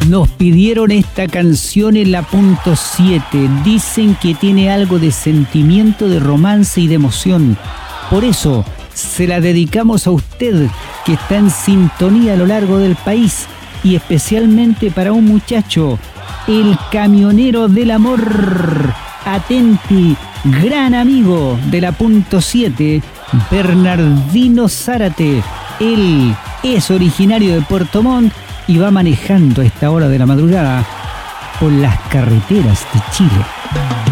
Nos pidieron esta canción en la punto 7. Dicen que tiene algo de sentimiento, de romance y de emoción. Por eso se la dedicamos a usted que está en sintonía a lo largo del país y especialmente para un muchacho, el camionero del amor. Atenti, gran amigo de la punto 7, Bernardino Zárate. Él es originario de Puerto Montt y va manejando a esta hora de la madrugada por las carreteras de Chile.